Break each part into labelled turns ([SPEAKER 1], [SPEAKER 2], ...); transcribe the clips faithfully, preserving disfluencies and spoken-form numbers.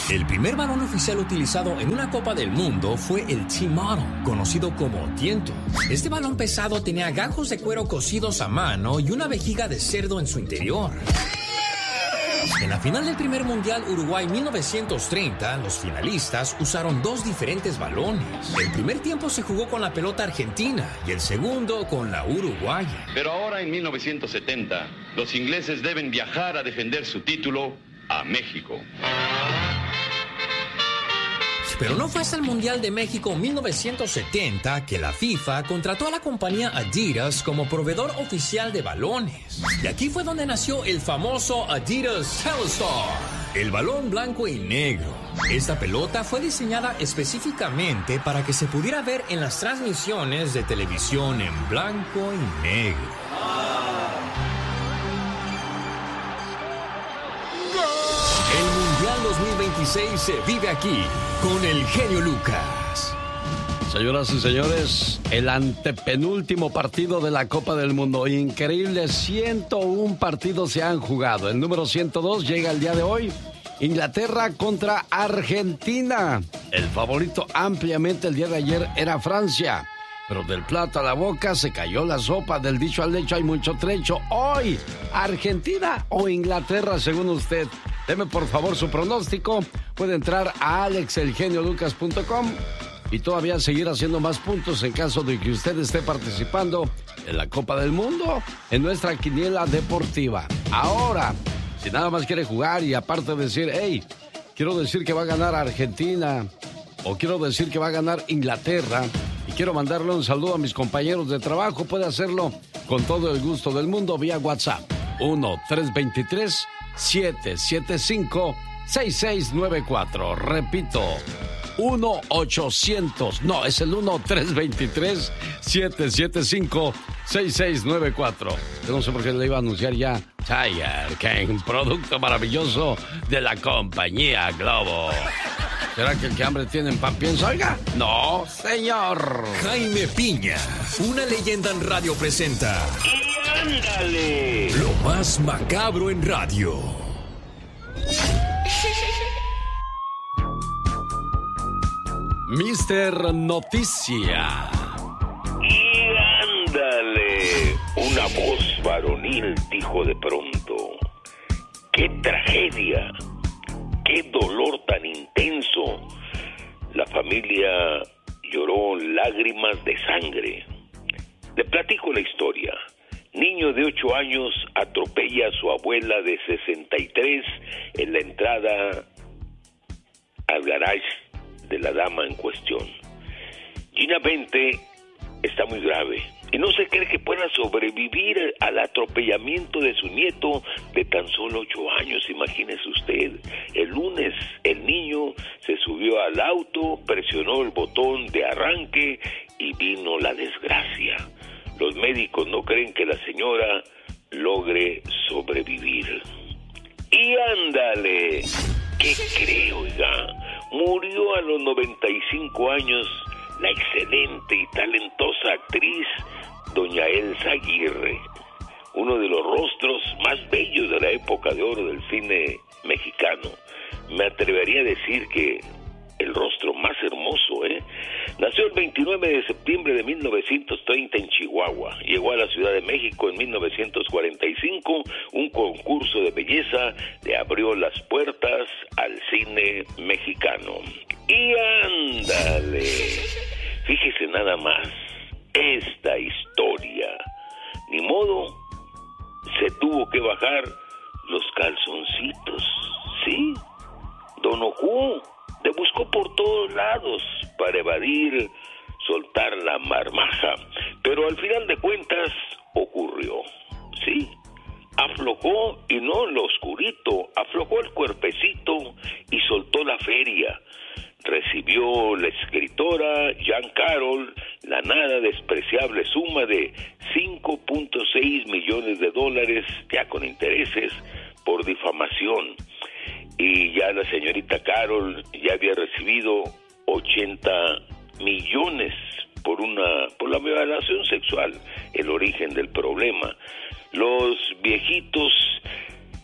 [SPEAKER 1] El primer balón oficial utilizado en una Copa del Mundo fue el T-Model, conocido como tiento. Este balón pesado tenía gajos de cuero cosidos a mano y una vejiga de cerdo en su interior. En la final del primer Mundial Uruguay mil novecientos treinta, los finalistas usaron dos diferentes balones. El primer tiempo se jugó con la pelota argentina y el segundo con la uruguaya.
[SPEAKER 2] Pero ahora en mil novecientos setenta, los ingleses deben viajar a defender su título a México.
[SPEAKER 1] Pero no fue hasta el Mundial de México mil novecientos setenta que la FIFA contrató a la compañía Adidas como proveedor oficial de balones. Y aquí fue donde nació el famoso Adidas Telstar, el balón blanco y negro. Esta pelota fue diseñada específicamente para que se pudiera ver en las transmisiones de televisión en blanco y negro. dos mil veintiséis se vive aquí con el genio Lucas.
[SPEAKER 3] Señoras y señores, el antepenúltimo partido de la Copa del Mundo. Increíble, ciento uno partidos se han jugado. El número ciento dos llega el día de hoy. Inglaterra contra Argentina. El favorito ampliamente el día de ayer era Francia. Pero del plato a la boca se cayó la sopa. Del dicho al hecho hay mucho trecho. Hoy, Argentina o Inglaterra, según usted. Deme por favor su pronóstico. Puede entrar a alex el genio lucas punto com y todavía seguir haciendo más puntos en caso de que usted esté participando en la Copa del Mundo en nuestra quiniela deportiva. Ahora, si nada más quiere jugar y aparte decir, hey, quiero decir que va a ganar Argentina o quiero decir que va a ganar Inglaterra y quiero mandarle un saludo a mis compañeros de trabajo, puede hacerlo con todo el gusto del mundo vía WhatsApp. uno tres dos tres siete siete cinco seis seis nueve cuatro. Repito, uno ochocientos, no, es el uno tres dos tres siete siete cinco seis seis nueve cuatro. Yo no sé por qué le iba a anunciar ya Tiger King, producto maravilloso de la compañía Globo. ¿Será que el que hambre tiene en pan piensa? Oiga, no, señor.
[SPEAKER 1] Jaime Piña, una leyenda en radio presenta.
[SPEAKER 4] ¡Y ándale!
[SPEAKER 1] Lo más macabro en radio.
[SPEAKER 3] Mister Noticia.
[SPEAKER 4] ¡Y ándale! Una voz varonil dijo de pronto: ¡qué tragedia! ¡Qué dolor tan intenso! La familia lloró lágrimas de sangre. Le platico la historia. Niño de ocho años atropella a su abuela de sesenta y tres en la entrada al garage de la dama en cuestión. Gina Bente está muy grave y no se cree que pueda sobrevivir al atropellamiento de su nieto de tan solo ocho años. Imagínese usted, el lunes el niño se subió al auto, presionó el botón de arranque y vino la desgracia. Los médicos no creen que la señora logre sobrevivir. Y ándale, ¿qué cree, oiga? Murió a los noventa y cinco años la excelente y talentosa actriz doña Elsa Aguirre, uno de los rostros más bellos de la época de oro del cine mexicano. Me atrevería a decir que el rostro más hermoso, ¿eh? Nació el veintinueve de septiembre de mil novecientos treinta en Chihuahua. Llegó a la Ciudad de México en mil novecientos cuarenta y cinco. Un concurso de belleza le abrió las puertas al cine mexicano. Y ándale, fíjese nada más, esta historia. Ni modo, se tuvo que bajar los calzoncitos, ¿sí? Don Ojú le buscó por todos lados para evadir, soltar la marmaja, pero al final de cuentas ocurrió, ¿sí? Aflojó, y no lo oscurito, aflojó el cuerpecito y soltó la feria. Recibió la escritora Jean Carroll la nada despreciable suma de cinco punto seis millones de dólares, ya con intereses, por difamación. Y ya la señorita Carroll ya había recibido ochenta millones por una por la violación sexual, el origen del problema. Los viejitos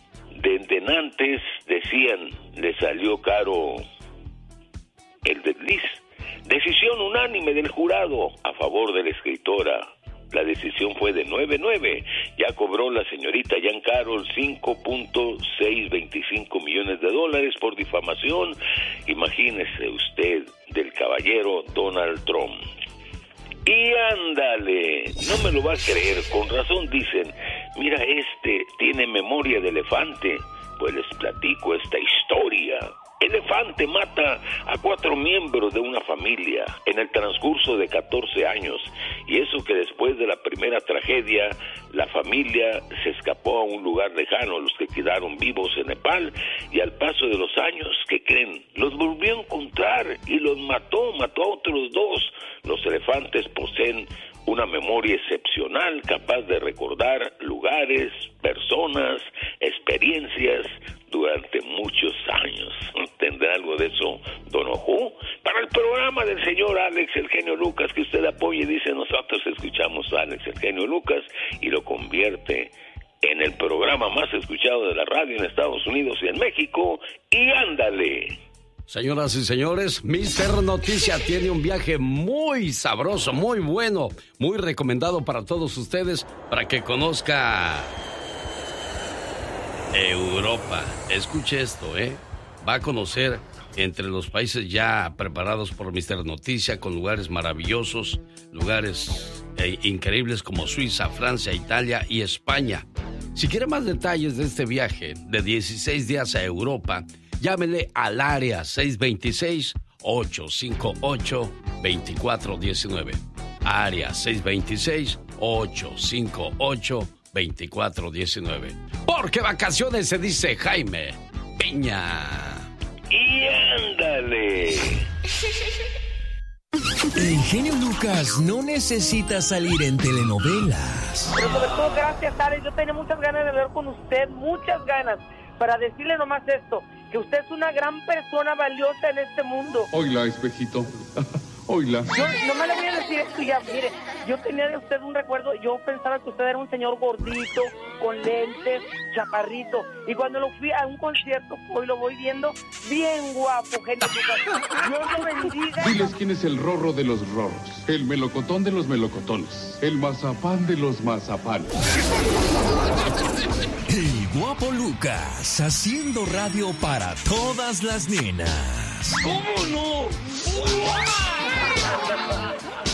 [SPEAKER 4] Desde antes decían, le salió caro el desliz. Decisión unánime del jurado a favor de la escritora. La decisión fue de nueve nueve. Ya cobró la señorita Jean Carroll cinco punto seiscientos veinticinco millones de dólares por difamación. Imagínese usted, del caballero Donald Trump. Y ándale, no me lo va a creer, con razón dicen, mira, este tiene memoria de elefante. Pues les platico esta historia. Elefante mata a cuatro miembros de una familia en el transcurso de catorce años, y eso que después de la primera tragedia la familia se escapó a un lugar lejano, los que quedaron vivos en Nepal, y al paso de los años, ¿qué creen? Los volvió a encontrar y los mató, mató a otros dos. Los elefantes poseen una memoria excepcional, capaz de recordar lugares, personas, experiencias durante muchos años. ¿Tendrá algo de eso, Don Ojú? Para el programa del señor Alex El Genio Lucas, que usted apoye, dice, nosotros escuchamos a Alex El Genio Lucas y lo convierte en el programa más escuchado de la radio en Estados Unidos y en México. Y ándale.
[SPEAKER 3] Señoras y señores, mister Noticia tiene un viaje muy sabroso, muy bueno, muy recomendado para todos ustedes, para que conozca Europa. Escuche esto, ¿eh? Va a conocer entre los países ya preparados por mister Noticia, con lugares maravillosos, lugares eh, increíbles como Suiza, Francia, Italia y España. Si quiere más detalles de este viaje de dieciséis días a Europa, llámele al área seis dos seis, ocho cinco ocho, dos cuatro uno nueve. Área seis dos seis, ocho cinco ocho, dos cuatro uno nueve. Porque vacaciones se dice Jaime Piña.
[SPEAKER 4] Y ándale.
[SPEAKER 1] El genio Lucas no necesita salir en telenovelas.
[SPEAKER 5] Pero sobre todo, gracias, Alex. Yo tenía muchas ganas de hablar con usted, muchas ganas, para decirle nomás esto, que usted es una gran persona valiosa en este mundo.
[SPEAKER 6] Oila, espejito. Oila.
[SPEAKER 5] Yo no me le voy a decir esto ya, mire, yo tenía de usted un recuerdo, yo pensaba que usted era un señor gordito, con lentes, chaparrito, y cuando lo fui a un concierto, hoy lo voy viendo, bien guapo, genio Lucas. Dios lo bendiga.
[SPEAKER 6] Diles quién es el rorro de los rorros, el melocotón de los melocotones, el mazapán de los mazapanes.
[SPEAKER 1] El guapo Lucas, haciendo radio para todas las nenas.
[SPEAKER 4] ¿Cómo no?